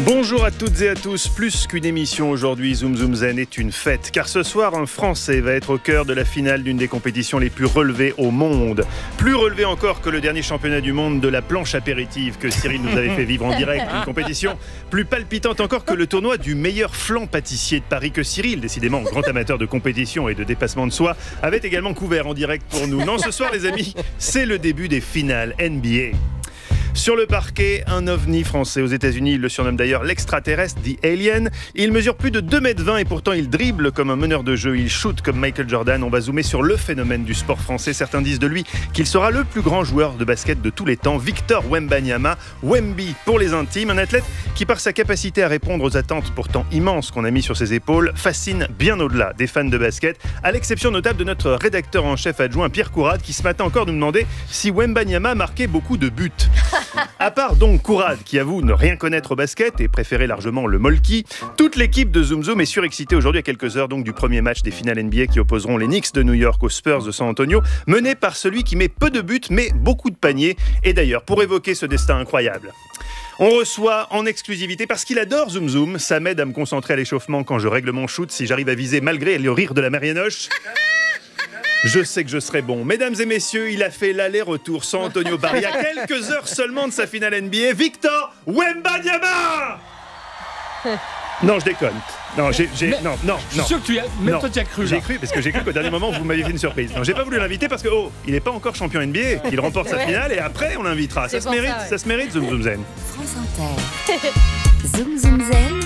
Bonjour à toutes et à tous. Plus qu'une émission aujourd'hui, Zoom Zoom Zen est une fête. Car ce soir, un Français va être au cœur de la finale d'une des compétitions les plus relevées au monde. Plus relevé encore que le dernier championnat du monde de la planche apéritive que Cyril nous avait fait vivre en direct. Une compétition plus palpitante encore que le tournoi du meilleur flan pâtissier de Paris que Cyril, décidément grand amateur de compétition et de dépassement de soi, avait également couvert en direct pour nous. Non, ce soir les amis, c'est le début des finales NBA. Sur le parquet, un ovni français. Aux États-Unis, il le surnomme d'ailleurs l'extraterrestre, The Alien. Il mesure plus de 2,20 m et pourtant il dribble comme un meneur de jeu. Il shoot comme Michael Jordan. On va zoomer sur le phénomène du sport français. Certains disent de lui qu'il sera le plus grand joueur de basket de tous les temps. Victor Wembanyama, Wemby pour les intimes. Un athlète qui, par sa capacité à répondre aux attentes pourtant immenses qu'on a mis sur ses épaules, fascine bien au-delà des fans de basket. À l'exception notable de notre rédacteur en chef adjoint Pierre Courade, qui ce matin encore nous demandait si Wembanyama marquait beaucoup de buts. À part donc Courade, qui avoue ne rien connaître au basket et préférer largement le molki, toute l'équipe de Zoom Zoom est surexcitée aujourd'hui à quelques heures donc du premier match des finales NBA qui opposeront les Knicks de New York aux Spurs de San Antonio, mené par celui qui met peu de buts mais beaucoup de paniers. Et d'ailleurs, pour évoquer ce destin incroyable, on reçoit en exclusivité, parce qu'il adore Zoom Zoom, ça m'aide à me concentrer à l'échauffement quand je règle mon shoot, si j'arrive à viser malgré le rire de la Marianoche. Je sais que je serai bon. Mesdames et messieurs, il a fait l'aller-retour San Antonio-Paris il y a quelques heures seulement de sa finale NBA. Victor Wembanyama. Non, je déconne. Non, Je suis sûr que toi tu as cru. J'ai cru, parce que j'ai cru qu'au dernier moment vous m'aviez fait une surprise. Non, j'ai pas voulu l'inviter parce que il n'est pas encore champion NBA, qu'il remporte sa finale et après on l'invitera. Ça se mérite, Zoom Zoom Zen. France Inter. Zoom Zoom Zen.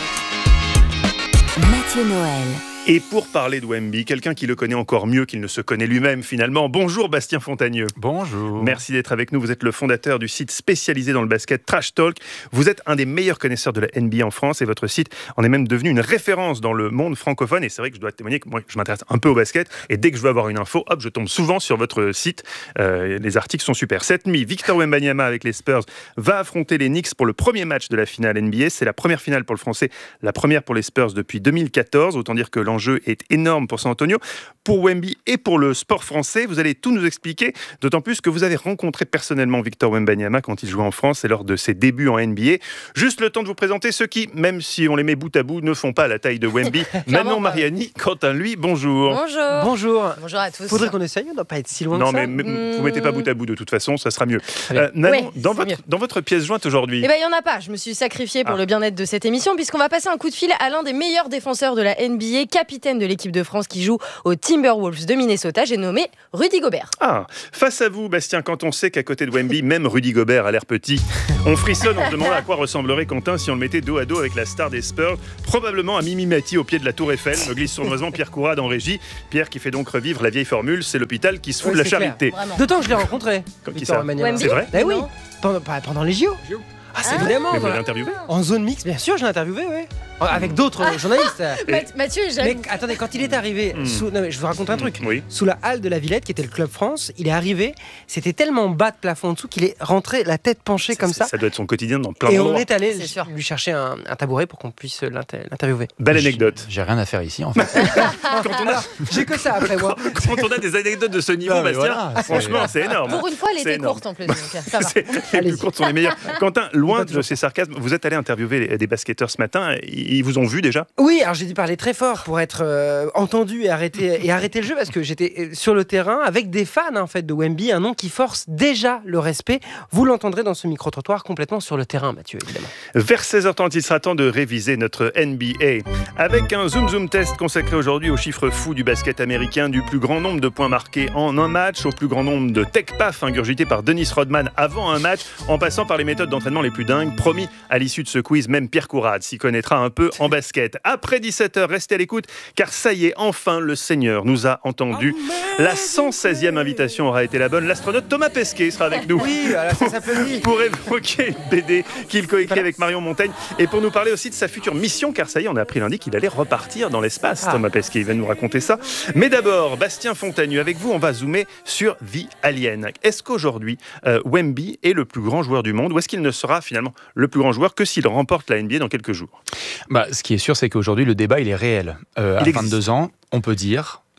Mathieu Noël. Et pour parler de Wemby, quelqu'un qui le connaît encore mieux qu'il ne se connaît lui-même finalement. Bonjour Bastien Fontagneux. Bonjour. Merci d'être avec nous. Vous êtes le fondateur du site spécialisé dans le basket Trash Talk. Vous êtes un des meilleurs connaisseurs de la NBA en France et votre site en est même devenu une référence dans le monde francophone. Et c'est vrai que je dois témoigner que moi, je m'intéresse un peu au basket et dès que je veux avoir une info, je tombe souvent sur votre site. Les articles sont super. Cette nuit, Victor Wembanyama avec les Spurs va affronter les Knicks pour le premier match de la finale NBA. C'est la première finale pour le Français, la première pour les Spurs depuis 2014. Autant dire que l'enjeu est énorme pour San Antonio, pour Wemby et pour le sport français. Vous allez tout nous expliquer, d'autant plus que vous avez rencontré personnellement Victor Wembanyama quand il jouait en France et lors de ses débuts en NBA. Juste le temps de vous présenter ceux qui, même si on les met bout à bout, ne font pas la taille de Wemby. Manon Mariani, Quentin lui, bonjour. Bonjour. Bonjour à tous. Faudrait qu'on essaye, on ne doit pas être si loin non, que ça. mais vous mettez pas bout à bout de toute façon, ça sera mieux. Ouais, Manon, dans votre pièce jointe aujourd'hui. Eh ben, il n'y en a pas. Je me suis sacrifiée pour le bien-être de cette émission, puisqu'on va passer un coup de fil à l'un des meilleurs défenseurs de la NBA, capitaine de l'équipe de France qui joue aux Timberwolves de Minnesota. J'ai nommé Rudy Gobert. Face à vous, Bastien, quand on sait qu'à côté de Wemby, même Rudy Gobert a l'air petit, on frissonne en se demandant à quoi ressemblerait Quentin si on le mettait dos à dos avec la star des Spurs, probablement à Mimi Mati au pied de la Tour Eiffel, me glisse sournoisement Pierre Courade en régie. Pierre qui fait donc revivre la vieille formule, c'est l'hôpital qui se fout de la charité. D'autant que je l'ai rencontré. Comme qui ça ? C'est vrai ? Eh oui, pendant les JO. C'est évidemment. Mais vous l'avez interviewé ? En zone mixte, bien sûr, je l'ai interviewé, oui. Avec d'autres journalistes. Mathieu, Mais attendez, quand il est arrivé, je vous raconte un truc. Oui. Sous la halle de la Villette, qui était le Club France, il est arrivé, c'était tellement bas de plafond en dessous qu'il est rentré la tête penchée comme ça. Ça doit être son quotidien dans plein Et d'endroits. on est allé lui chercher un tabouret pour qu'on puisse l'interviewer. Belle anecdote. J'ai rien à faire ici en fait. J'ai que ça après moi. Quand on a des anecdotes de ce niveau, Non, mais Bastien, voilà, franchement, c'est énorme. Pour une fois, elle était courte en plus. Donc, ça va. Les plus courtes sont les meilleures. Quentin, loin de ces sarcasmes, vous êtes allé interviewer des basketteurs ce matin. Ils vous ont vu déjà ? Oui, alors j'ai dû parler très fort pour être entendu et arrêter le jeu parce que j'étais sur le terrain avec des fans en fait de Wemby, un nom qui force déjà le respect. Vous l'entendrez dans ce micro-trottoir complètement sur le terrain, Mathieu, évidemment. Vers 16h30, il sera temps de réviser notre NBA avec un Zoom Zoom test consacré aujourd'hui aux chiffres fous du basket américain, du plus grand nombre de points marqués en un match, au plus grand nombre de tech-paf ingurgités par Dennis Rodman avant un match, en passant par les méthodes d'entraînement les plus dingues. Promis, à l'issue de ce quiz, même Pierre Courade s'y connaîtra un peu en basket. Après 17h, restez à l'écoute, car ça y est, enfin, le Seigneur nous a entendus. La 116e invitation aura été la bonne. L'astronaute Thomas Pesquet sera avec nous. Oui, voilà, ça s'applaudit. Pour évoquer une BD qu'il coécrit avec Marion Montaigne et pour nous parler aussi de sa future mission, car ça y est, on a appris lundi qu'il allait repartir dans l'espace. Thomas Pesquet, il va nous raconter ça. Mais d'abord, Bastien Fontagneux, avec vous, on va zoomer sur The Alien. Est-ce qu'aujourd'hui, Wemby est le plus grand joueur du monde, ou est-ce qu'il ne sera finalement le plus grand joueur que s'il remporte la NBA dans quelques jours ? Ce qui est sûr, c'est qu'aujourd'hui, le débat, il est réel. À 22 ans, on peut dire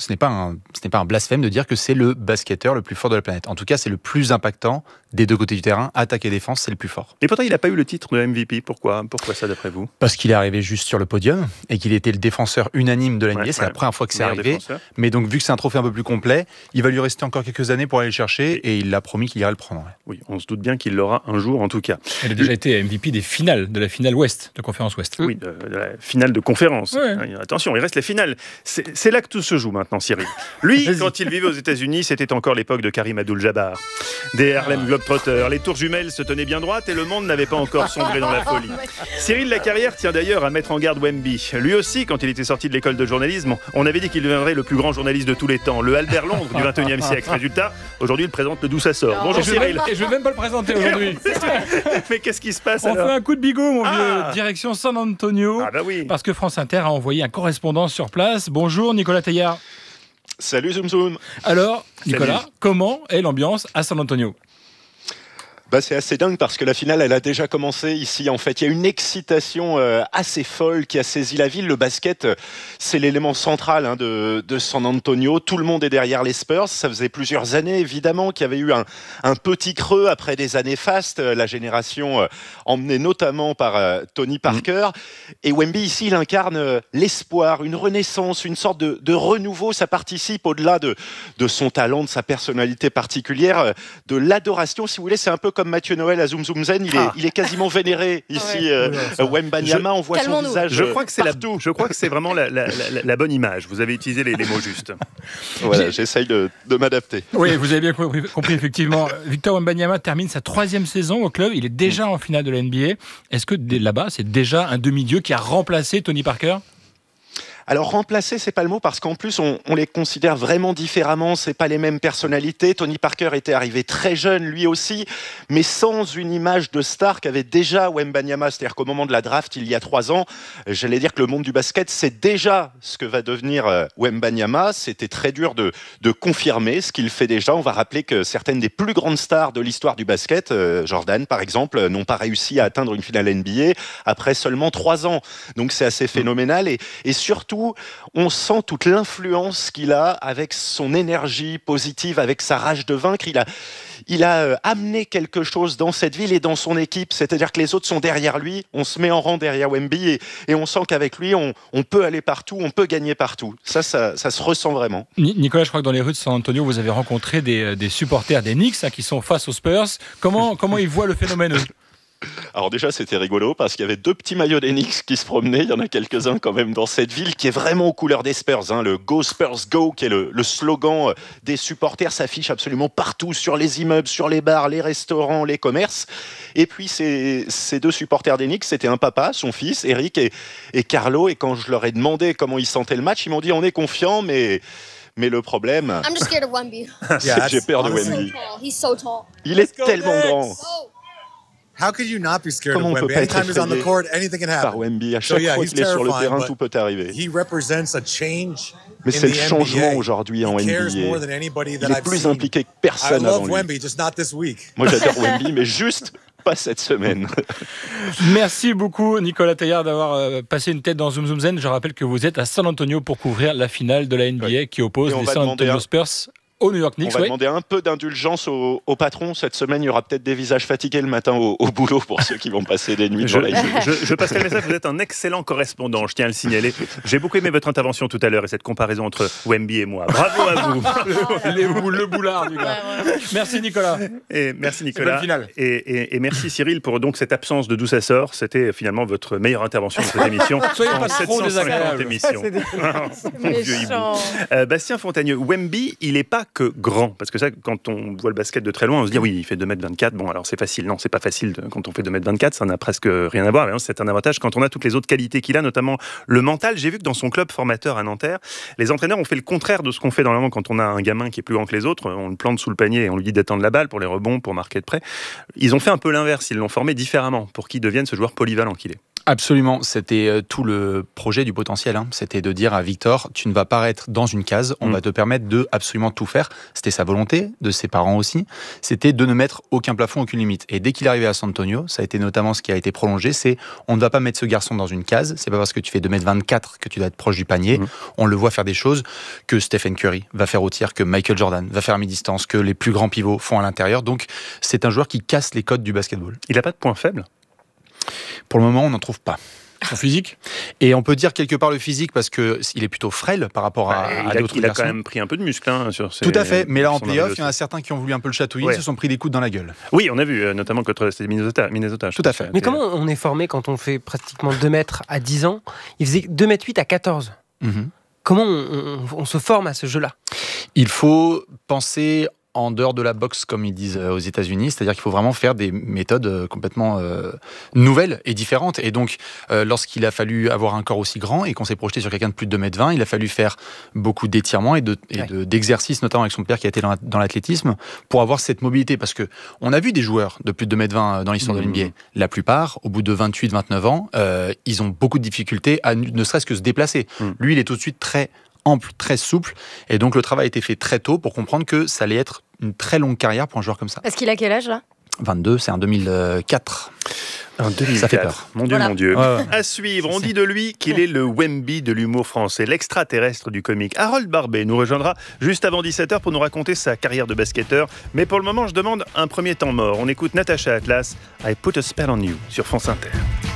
ce n'est pas un blasphème de dire que c'est le basketteur le plus fort de la planète. En tout cas, c'est le plus impactant des deux côtés du terrain. Attaque et défense, c'est le plus fort. Et pourtant, il n'a pas eu le titre de MVP. Pourquoi ça, d'après vous? Parce qu'il est arrivé juste sur le podium et qu'il était le défenseur unanime de la NBA. C'est la première fois que c'est arrivé. Défenseur. Mais donc, vu que c'est un trophée un peu plus complet, il va lui rester encore quelques années pour aller le chercher et il a promis qu'il irait le prendre. Oui, on se doute bien qu'il l'aura un jour, en tout cas. Elle a déjà été MVP des finales, de la finale Ouest, de conférence Ouest. Oui, de la finale de conférence. Ouais. Attention, il reste la finale. C'est là que tout se joue maintenant, Cyril. Lui, quand il vivait aux États-Unis, c'était encore l'époque de Karim Abdul-Jabbar. Des Harlem Globetrotters, les tours jumelles se tenaient bien droites et le monde n'avait pas encore sombré dans la folie. Cyril Lacarrière tient d'ailleurs à mettre en garde Wemby. Lui aussi, quand il était sorti de l'école de journalisme, on avait dit qu'il deviendrait le plus grand journaliste de tous les temps, le Albert Londres du 21e siècle. Résultat, aujourd'hui, il présente le D'où ça sort. Bonjour Cyril. Et je vais même pas le présenter aujourd'hui. Mais qu'est-ce qui se passe On alors? fait un coup de bigot, mon vieux. Direction San Antonio. Ah bah oui. Parce que France Inter a envoyé un correspondant sur place. Bonjour Nicolas Teilhard. Salut Zoom Zoom. Alors, Nicolas, Salut. comment est l'ambiance à San Antonio? C'est assez dingue parce que la finale, elle a déjà commencé ici. En fait, il y a une excitation assez folle qui a saisi la ville. Le basket, c'est l'élément central de San Antonio. Tout le monde est derrière les Spurs. Ça faisait plusieurs années, évidemment, qu'il y avait eu un petit creux après des années fastes. La génération emmenée notamment par Tony Parker. Et Wemby, ici, il incarne l'espoir, une renaissance, une sorte de renouveau. Ça participe au-delà de son talent, de sa personnalité particulière, de l'adoration, si vous voulez. C'est un peu comme Mathieu Noël à Zoom Zoom Zen, il est quasiment vénéré ici. Wembanyama, on voit son visage. Je crois que c'est partout. je crois que c'est vraiment la bonne image. Vous avez utilisé les mots justes. Voilà, j'essaye de m'adapter. Oui, vous avez bien compris effectivement. Victor Wembanyama termine sa 3e saison au club. Il est déjà en finale de la NBA. Est-ce que là-bas, c'est déjà un demi-dieu qui a remplacé Tony Parker? Alors remplacer, c'est pas le mot parce qu'en plus on les considère vraiment différemment. C'est pas les mêmes personnalités. Tony Parker était arrivé très jeune, lui aussi, mais sans une image de star qu'avait déjà Wembanyama. C'est-à-dire qu'au moment de la draft, il y a 3 ans, j'allais dire que le monde du basket, c'est déjà ce que va devenir Wembanyama. C'était très dur de confirmer ce qu'il fait déjà. On va rappeler que certaines des plus grandes stars de l'histoire du basket, Jordan par exemple, n'ont pas réussi à atteindre une finale NBA après seulement 3 ans. Donc c'est assez phénoménal et surtout on sent toute l'influence qu'il a avec son énergie positive, avec sa rage de vaincre. Il a amené quelque chose dans cette ville et dans son équipe, c'est-à-dire que les autres sont derrière lui, on se met en rang derrière Wemby et on sent qu'avec lui, on peut aller partout, on peut gagner partout. Ça se ressent vraiment. Nicolas, je crois que dans les rues de San Antonio, vous avez rencontré des supporters des Knicks qui sont face aux Spurs. Comment ils voient le phénomène, eux? Alors déjà, c'était rigolo parce qu'il y avait 2 petits maillots des Knicks qui se promenaient. Il y en a quelques-uns quand même dans cette ville qui est vraiment aux couleurs des Spurs. Le Go Spurs Go, qui est le slogan des supporters, s'affiche absolument partout, sur les immeubles, sur les bars, les restaurants, les commerces. Et puis ces 2 supporters des Knicks, c'était un papa, son fils, Eric et Carlo. Et quand je leur ai demandé comment ils sentaient le match, ils m'ont dit on est confiants, mais le problème, I'm just scared of Wemby. j'ai peur de Wemby. He's so tall. Il est tellement grand. How could you not be scared Comment of on peut Wemby? pas être Anytime he's on the effrayé court, anything can par happen. Wemby. À So chaque yeah, fois he's qu'il est sur le terrifying, terrain, but tout peut arriver. he represents a change Mais in c'est le the changement NBA. aujourd'hui en He cares more NBA. than anybody that Il est I've plus seen. impliqué que I personne love avant lui. Wemby, just not this week. Moi, j'adore Wemby, mais juste pas cette semaine. Merci beaucoup Nicolas Teilhard d'avoir passé une tête dans Zoom Zoom Zen. Je rappelle que vous êtes à San Antonio pour couvrir la finale de la NBA qui oppose les San Antonio Spurs au New York Knicks. On va demander un peu d'indulgence au patron. Cette semaine, il y aura peut-être des visages fatigués le matin au boulot pour ceux qui vont passer des nuits. Je passerai le message, vous êtes un excellent correspondant, je tiens à le signaler. J'ai beaucoup aimé votre intervention tout à l'heure et cette comparaison entre Wemby et moi. Bravo à vous. Le boulard du gars. Merci Nicolas. Et merci Nicolas. Bonne finale. Et merci Cyril pour donc cette absence de D'où ça sort. C'était finalement votre meilleure intervention de cette émission. Soyez pas trop 750 désagréable. émissions. Mon vieux hibou. Bastien Fontagneux, Wemby, il n'est pas que grand. Parce que ça, quand on voit le basket de très loin, on se dit oui, il fait 2m24. Bon, alors c'est facile. Non, c'est pas facile quand on fait 2m24. Ça n'a presque rien à voir. Mais c'est un avantage quand on a toutes les autres qualités qu'il a, notamment le mental. J'ai vu que dans son club formateur à Nanterre, les entraîneurs ont fait le contraire de ce qu'on fait normalement quand on a un gamin qui est plus grand que les autres. On le plante sous le panier et on lui dit d'attendre la balle pour les rebonds, pour marquer de près. Ils ont fait un peu l'inverse. Ils l'ont formé différemment pour qu'il devienne ce joueur polyvalent qu'il est. Absolument, c'était tout le projet du potentiel. C'était de dire à Victor, tu ne vas pas être dans une case, on va te permettre de absolument tout faire. C'était sa volonté, de ses parents aussi. C'était de ne mettre aucun plafond, aucune limite. Et dès qu'il est arrivé à San Antonio, ça a été notamment ce qui a été prolongé, c'est on ne va pas mettre ce garçon dans une case. C'est pas parce que tu fais 2m24 que tu dois être proche du panier. On le voit faire des choses que Stephen Curry va faire au tir, que Michael Jordan va faire à mi-distance, que les plus grands pivots font à l'intérieur. Donc c'est un joueur qui casse les codes du basketball. Il n'a pas de point faible ? Pour le moment, on n'en trouve pas. Son physique ? Et on peut dire quelque part le physique parce qu'il est plutôt frêle par rapport à d'autres garçons. Il a quand même pris un peu de muscle sur ses... Tout à fait, mais là en play-off, il y en a certains qui ont voulu un peu le chatouiller, Ouais. se sont pris des coups dans la gueule. Oui, on a vu, notamment contre Minnesota. Tout à fait. Mais comment on est formé quand on fait pratiquement 2 mètres à 10 ans ? Il faisait 2m8 à 14. Comment on se forme à ce jeu-là ? Il faut penser en dehors de la boxe, comme ils disent aux États-Unis, c'est-à-dire qu'il faut vraiment faire des méthodes complètement nouvelles et différentes. Et donc, lorsqu'il a fallu avoir un corps aussi grand et qu'on s'est projeté sur quelqu'un de plus de 2m20, il a fallu faire beaucoup d'étirements et d'exercices, notamment avec son père qui a été dans l'athlétisme, pour avoir cette mobilité. Parce que on a vu des joueurs de plus de 2m20 dans l'histoire de l'NBA. La plupart, au bout de 28-29 ans, ils ont beaucoup de difficultés à ne serait-ce que se déplacer. Lui, il est tout de suite très ample, très souple, et donc le travail a été fait très tôt pour comprendre que ça allait être une très longue carrière pour un joueur comme ça. Parce qu'il a quel âge là ? 22, c'est en 2004. En 2004. Ça fait peur. Mon Dieu, Voilà. mon Dieu. Ouais. À suivre, on dit de lui qu'il est le Wemby de l'humour français, l'extraterrestre du comique. Harold Barbet nous rejoindra juste avant 17h pour nous raconter sa carrière de basketteur. Mais pour le moment, je demande un premier temps mort. On écoute Natacha Atlas, I Put a Spell on You sur France Inter.